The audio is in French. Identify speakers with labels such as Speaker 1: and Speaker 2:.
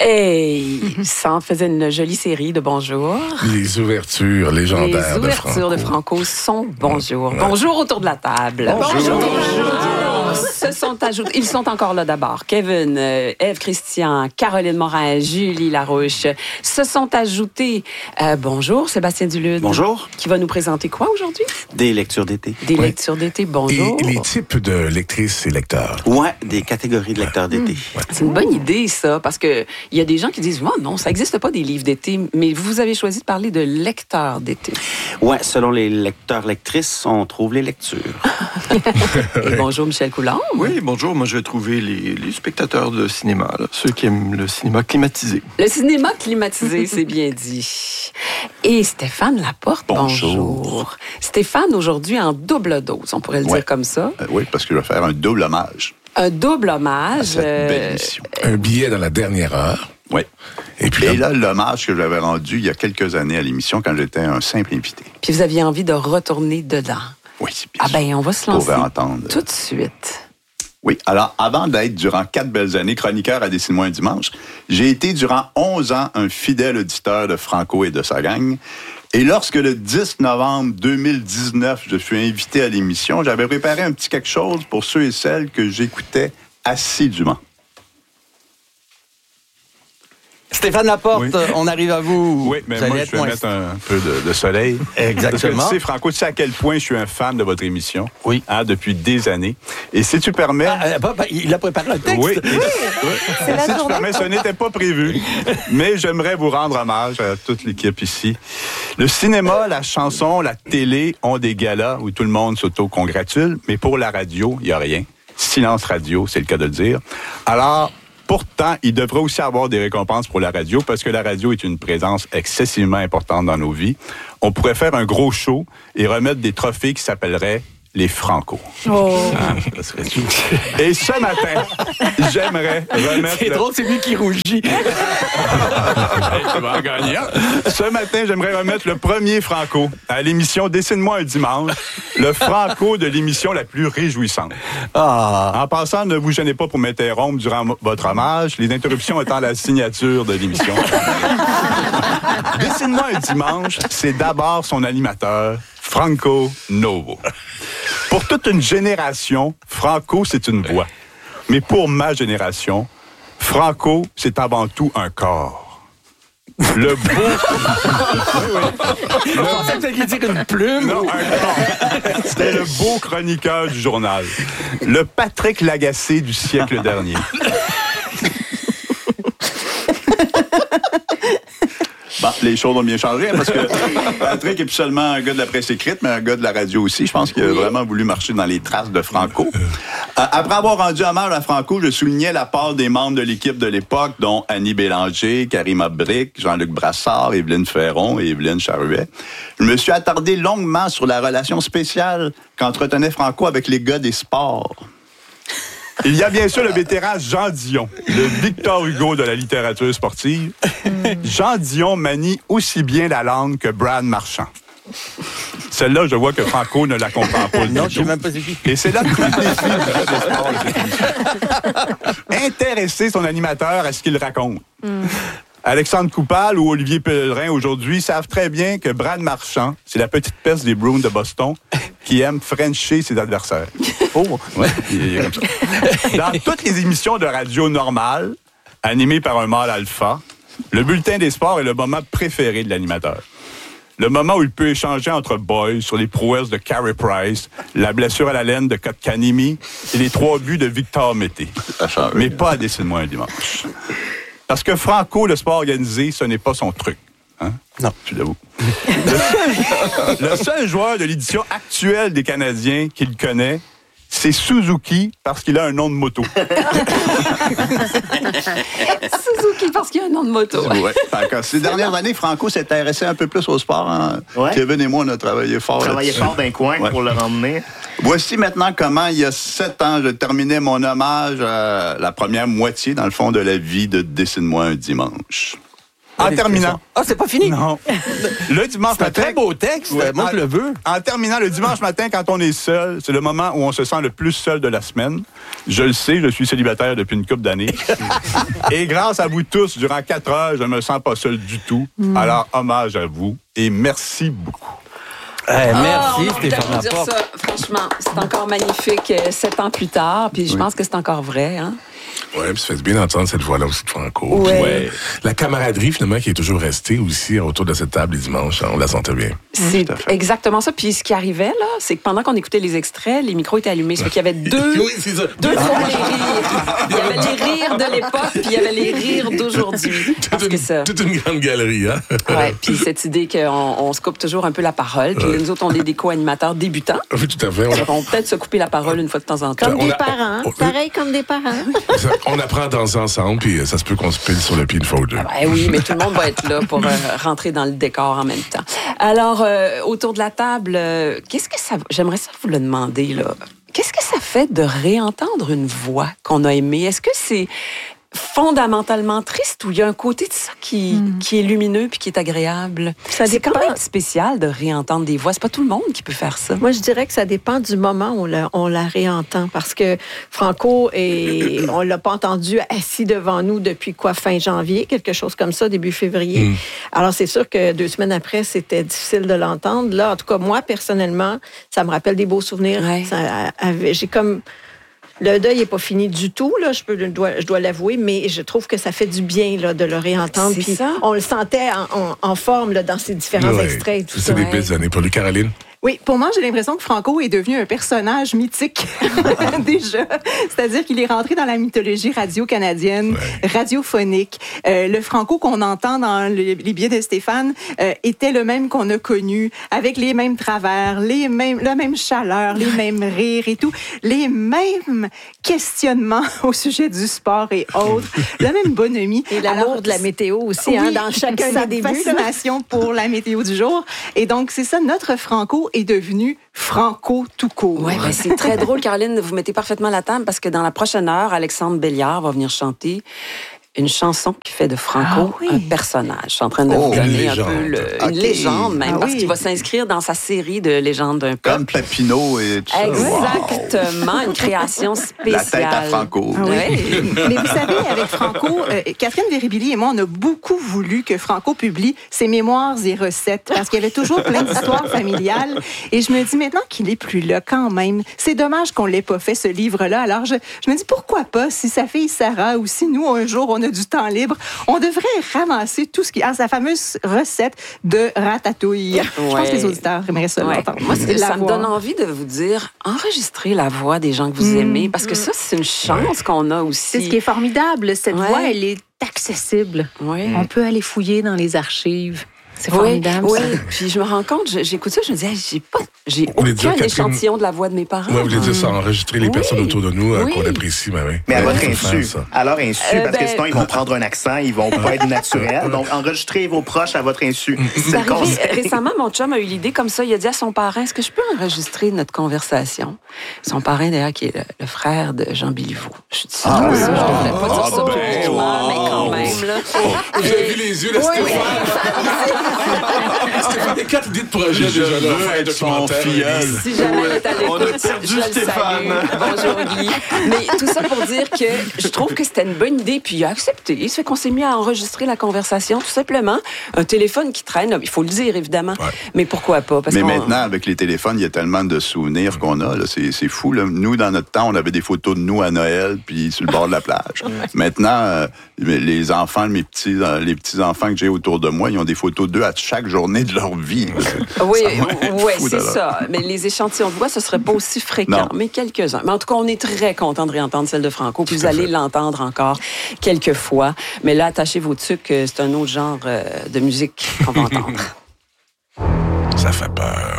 Speaker 1: Hey, ça en faisait une jolie série de bonjour.
Speaker 2: Les ouvertures légendaires
Speaker 1: Les ouvertures de Franco sont bonjour. Ouais. Bonjour autour de la table.
Speaker 2: Bonjour.
Speaker 1: Ils sont encore là d'abord. Kevin, Ève Christian, Caroline Morin, Julie Larouche se sont ajoutés. Bonjour, Sébastien Dulude.
Speaker 3: Bonjour.
Speaker 1: Qui va nous présenter quoi aujourd'hui?
Speaker 3: Des lectures d'été.
Speaker 1: Des lectures d'été, bonjour.
Speaker 2: Et les types de lectrices et lecteurs.
Speaker 3: Ouais, des catégories de lecteurs d'été.
Speaker 1: C'est une bonne idée, ça, parce que il y a des gens qui disent, oh, non, ça n'existe pas des livres d'été, mais vous avez choisi de parler de lecteurs d'été.
Speaker 3: Ouais, selon les lecteurs-lectrices, on trouve les lectures.
Speaker 1: Et bonjour, Michel Coulombe.
Speaker 4: Oui, bonjour. Moi, je vais trouver les spectateurs de cinéma, là, ceux qui aiment le cinéma climatisé.
Speaker 1: Le cinéma climatisé, c'est bien dit. Et Stéphane Laporte, bonjour. Stéphane, aujourd'hui, en double dose, on pourrait le dire comme ça.
Speaker 5: Oui, parce que je vais faire un double hommage.
Speaker 1: Un double hommage.
Speaker 5: À cette belle émission.
Speaker 2: Un billet dans la dernière heure.
Speaker 5: Oui.
Speaker 2: Et puis
Speaker 5: là, l'hommage que j'avais rendu il y a quelques années à l'émission quand j'étais un simple invité.
Speaker 1: Puis vous aviez envie de retourner dedans.
Speaker 5: Oui, bien sûr.
Speaker 1: Ben, on va se lancer
Speaker 5: entendre.
Speaker 1: Tout de suite.
Speaker 5: Oui. Alors, avant d'être, durant 4 belles années, chroniqueur à Dessine-moi un dimanche, j'ai été, durant 11 ans, un fidèle auditeur de Franco et de sa gang. Et lorsque le 10 novembre 2019, je suis invité à l'émission, j'avais préparé un petit quelque chose pour ceux et celles que j'écoutais assidûment.
Speaker 6: Stéphane Laporte, oui. On arrive à vous.
Speaker 5: Oui, mais moi, je vais mettre un peu de soleil.
Speaker 6: Exactement.
Speaker 5: Parce que tu sais, Franco, tu sais à quel point je suis un fan de votre émission.
Speaker 6: Oui.
Speaker 5: Depuis des années. Et si tu permets...
Speaker 6: il a préparé un texte.
Speaker 5: Oui. C'est la si tu permets, ce n'était pas prévu. Mais j'aimerais vous rendre hommage à toute l'équipe ici. Le cinéma, la chanson, la télé ont des galas où tout le monde s'auto-congratule. Mais pour la radio, il n'y a rien. Silence radio, c'est le cas de le dire. Alors... Pourtant, il devrait aussi avoir des récompenses pour la radio parce que la radio est une présence excessivement importante dans nos vies. On pourrait faire un gros show et remettre des trophées qui s'appelleraient les Franco.
Speaker 1: Oh.
Speaker 5: Ça serait tout. Et ce matin, j'aimerais remettre...
Speaker 6: C'est drôle, c'est lui qui rougit.
Speaker 5: Tu vas en gagner. Ce matin, j'aimerais remettre le premier Franco à l'émission Dessine-moi un dimanche, le Franco de l'émission la plus réjouissante. En passant, ne vous gênez pas pour m'interrompre durant votre hommage, les interruptions étant la signature de l'émission. Dessine-moi un dimanche, c'est d'abord son animateur, Franco Novo. Pour toute une génération, Franco, c'est une voix. Mais pour ma génération, Franco, c'est avant tout un corps. Le beau...
Speaker 6: Je pensais que tu allais dire une plume.
Speaker 5: Non, un corps. C'était le beau chroniqueur du journal. Le Patrick Lagacé du siècle dernier. Bon, les choses ont bien changé, parce que Patrick est plus seulement un gars de la presse écrite, mais un gars de la radio aussi. Je pense qu'il a vraiment voulu marcher dans les traces de Franco. Après avoir rendu hommage à Franco, je soulignais la part des membres de l'équipe de l'époque, dont Annie Bélanger, Karima Brick, Jean-Luc Brassard, Évelyne Ferron et Évelyne Charuet. Je me suis attardé longuement sur la relation spéciale qu'entretenait Franco avec les gars des sports. Il y a bien sûr le vétéran Jean Dion, le Victor Hugo de la littérature sportive. Jean Dion manie aussi bien la langue que Brad Marchand. Celle-là, je vois que Franco ne la comprend pas.
Speaker 6: Non, je ne sais même pas c'est qui.
Speaker 5: Et c'est là que le défi de sport. Intéresser son animateur à ce qu'il raconte. Alexandre Coupal ou Olivier Pellerin, aujourd'hui, savent très bien que Brad Marchand, c'est la petite peste des Bruins de Boston qui aime frencher ses adversaires. Oh! Ouais, il est comme ça. Dans toutes les émissions de radio normales, animées par un mâle alpha, le bulletin des sports est le moment préféré de l'animateur. Le moment où il peut échanger entre boys sur les prouesses de Carey Price, la blessure à la laine de Kotkaniemi et les 3 buts de Victor Mété. Mais pas à Dessine-moi un dimanche. Parce que Franco, le sport organisé, ce n'est pas son truc. Hein?
Speaker 6: Non.
Speaker 5: Je l'avoue. Le seul joueur de l'édition actuelle des Canadiens qu'il connaît, c'est Suzuki parce qu'il a un nom de moto.
Speaker 1: Suzuki parce qu'il a un nom de moto.
Speaker 5: Ouais. Ces dernières années, Franco s'est intéressé un peu plus au sport. Hein?
Speaker 7: Ouais.
Speaker 5: Kevin et moi, on a travaillé fort là-dessus.
Speaker 7: Travaillé fort d'un coin pour le ramener.
Speaker 5: Voici maintenant comment, il y a 7 ans, je terminais mon hommage à la première moitié, dans le fond, de la vie de Dessine-moi un dimanche. En terminant.
Speaker 6: Ah, c'est pas fini?
Speaker 5: Non. Le dimanche
Speaker 6: C'est un
Speaker 5: matin.
Speaker 6: très beau texte.
Speaker 5: Ouais,
Speaker 6: Moi, je le veux.
Speaker 5: En terminant, le dimanche matin, quand on est seul, c'est le moment où on se sent le plus seul de la semaine. Je le sais, je suis célibataire depuis une couple d'années. Et grâce à vous tous, durant 4 heures, je ne me sens pas seul du tout. Alors, hommage à vous et merci beaucoup.
Speaker 6: Merci,
Speaker 1: on
Speaker 6: Stéphane
Speaker 1: peut dire
Speaker 6: Laporte.
Speaker 1: ça. Franchement, c'est encore magnifique 7 ans plus tard. Puis je pense que c'est encore vrai. Hein?
Speaker 2: Oui, puis ça fait du bien d'entendre cette voix-là aussi de Franco.
Speaker 1: Ouais.
Speaker 2: Puis, la camaraderie, finalement, qui est toujours restée aussi autour de cette table les dimanches, on la sentait bien.
Speaker 1: C'est exactement ça. Puis ce qui arrivait, là, c'est que pendant qu'on écoutait les extraits, les micros étaient allumés. Ça fait qu'il y avait deux
Speaker 2: c'est ça.
Speaker 1: fois les rires. Il y avait les rires de l'époque, puis il y avait les rires d'aujourd'hui. Parce que ça...
Speaker 2: Toute une grande galerie, hein?
Speaker 1: Ouais, puis cette idée qu'on se coupe toujours un peu la parole. Puis nous autres, on est des co-animateurs débutants.
Speaker 2: Oui, tout à fait.
Speaker 1: On va peut-être se couper la parole une fois de temps en temps.
Speaker 8: Comme
Speaker 2: On
Speaker 8: des
Speaker 2: a-
Speaker 8: parents.
Speaker 2: on-
Speaker 8: Pareil comme des parents.
Speaker 2: On apprend à danser ensemble, puis ça se peut qu'on se pile sur le pied une fois ou deux.
Speaker 1: Ben oui, mais tout le monde va être là pour rentrer dans le décor en même temps. Alors, autour de la table, qu'est-ce que ça... J'aimerais ça vous le demander, là. Qu'est-ce que ça fait de réentendre une voix qu'on a aimée? Est-ce que c'est fondamentalement triste ou il y a un côté de ça qui est lumineux puis qui est agréable?
Speaker 8: Ça
Speaker 1: C'est quand
Speaker 8: dépend.
Speaker 1: même spécial de réentendre des voix. C'est pas tout le monde qui peut faire ça.
Speaker 8: Moi, je dirais que ça dépend du moment où on la réentend. Parce que Franco, on l'a pas entendu assis devant nous depuis fin janvier, quelque chose comme ça, début février. Alors, c'est sûr que 2 semaines après, c'était difficile de l'entendre. Là, en tout cas, moi, personnellement, ça me rappelle des beaux souvenirs.
Speaker 1: Ouais.
Speaker 8: J'ai comme... Le deuil n'est pas fini du tout, là, je dois l'avouer, mais je trouve que ça fait du bien là, de le réentendre.
Speaker 1: C'est
Speaker 8: Puis
Speaker 1: ça.
Speaker 8: on le sentait en forme là, dans ces différents
Speaker 2: Ouais.
Speaker 8: extraits et tout
Speaker 2: C'est
Speaker 8: ça.
Speaker 2: des belles années. Pour lui, Caroline?
Speaker 9: Oui, pour moi, j'ai l'impression que Franco est devenu un personnage mythique déjà. C'est-à-dire qu'il est rentré dans la mythologie radio-canadienne, radiophonique. Le Franco qu'on entend dans les billets de Stéphane était le même qu'on a connu, avec les mêmes travers, la même chaleur, les mêmes rires et tout, les mêmes questionnements au sujet du sport et autres, la même bonhomie.
Speaker 8: Et l'amour
Speaker 9: Alors,
Speaker 8: de la météo aussi,
Speaker 9: oui,
Speaker 8: hein, dans chacun
Speaker 9: sa
Speaker 8: des débuts. là.
Speaker 9: fascination pour la météo du jour. Et donc, c'est ça, notre Franco est devenu Franco tout court.
Speaker 1: Oui, ben c'est très drôle, Caroline. Vous mettez parfaitement la table parce que dans la prochaine heure, Alexandre Béliard va venir chanter une chanson qui fait de Franco un personnage. Je suis en train de vous donner un peu une légende même, parce qu'il va s'inscrire dans sa série de légendes d'un peuple.
Speaker 5: Comme Papineau et tout ça.
Speaker 1: Exactement, une création spéciale.
Speaker 5: La tête à Franco.
Speaker 9: Ah oui.
Speaker 1: Oui.
Speaker 9: Mais vous savez, avec Franco, Catherine Véribilly et moi, on a beaucoup voulu que Franco publie ses mémoires et recettes parce qu'il y avait toujours plein d'histoires familiales. Et je me dis maintenant qu'il n'est plus là quand même. C'est dommage qu'on ne l'ait pas fait, ce livre-là. Alors, je me dis pourquoi pas, si sa fille Sarah ou si nous, un jour, on a du temps libre, on devrait ramasser tout ce qui est sa fameuse recette de ratatouille. Je pense que les auditeurs aimeraient ça l'entendre.
Speaker 1: Moi, ça me donne envie de vous dire, enregistrez la voix des gens que vous aimez, parce que ça, c'est une chance qu'on a aussi.
Speaker 10: C'est ce qui est formidable. Cette
Speaker 1: Ouais.
Speaker 10: voix, elle est accessible.
Speaker 1: Oui.
Speaker 10: On peut aller fouiller dans les archives. C'est formidable.
Speaker 1: Oui,
Speaker 10: ça.
Speaker 1: puis je me rends compte, j'écoute ça, je me dis, j'ai
Speaker 2: voulez dire,
Speaker 1: aucun
Speaker 2: Catherine-
Speaker 1: échantillon de la voix de mes parents.
Speaker 2: Moi, vous voulez dire ça, enregistrer les personnes autour de nous
Speaker 1: Oui.
Speaker 2: qu'on apprécie, mais oui.
Speaker 7: Mais à votre
Speaker 2: Faut faire
Speaker 7: insu.
Speaker 2: ça.
Speaker 7: À leur insu, parce que
Speaker 1: ben-
Speaker 7: sinon, ils vont prendre un accent, ils vont pas être naturels. Donc, enregistrez vos proches à votre insu.
Speaker 1: C'est
Speaker 7: C'est le
Speaker 1: arrivé
Speaker 7: conseil.
Speaker 1: récemment, mon chum a eu l'idée comme ça. Il a dit à son parrain, est-ce que je peux enregistrer notre conversation? Son parrain, d'ailleurs, qui est le frère de Jean Béliveau. Je suis dit, ça, je devrais pas dire ça publiquement, mais quand même, là.
Speaker 2: Vous avez vu les yeux de Stéphane? Stéphane a 4 idées de projet déjà, là.
Speaker 5: veux
Speaker 2: Faire un
Speaker 5: être son
Speaker 2: documentaire.
Speaker 5: filleul.
Speaker 1: Si jamais elle est à l'écoute,
Speaker 4: On a perdu
Speaker 1: je le
Speaker 4: Stéphane.
Speaker 1: salue. Bonjour Guy. Mais tout ça pour dire que je trouve que c'était une bonne idée, puis il a accepté. Ça fait qu'on s'est mis à enregistrer la conversation, tout simplement. Un téléphone qui traîne, là, il faut le dire évidemment, mais pourquoi pas? Parce
Speaker 5: Mais
Speaker 1: qu'on-
Speaker 5: maintenant, avec les téléphones, il y a tellement de souvenirs qu'on a. Là. C'est fou. Là. Nous, dans notre temps, on avait des photos de nous à Noël puis sur le bord de la plage. Maintenant, les enfants, les petits-enfants que j'ai autour de moi, ils ont des photos d'eux à chaque journée de leur vie.
Speaker 1: Oui,
Speaker 5: Ouais, fou,
Speaker 1: c'est
Speaker 5: là.
Speaker 1: ça. Mais les échantillons de voix, ce serait pas aussi fréquent,
Speaker 5: Non.
Speaker 1: mais quelques-uns. Mais en tout cas, on est très content de réentendre celle de Franco, puis vous allez l'entendre encore quelques fois. Mais là, attachez vos tucs, c'est un autre genre de musique qu'on va entendre.
Speaker 2: Ça fait peur.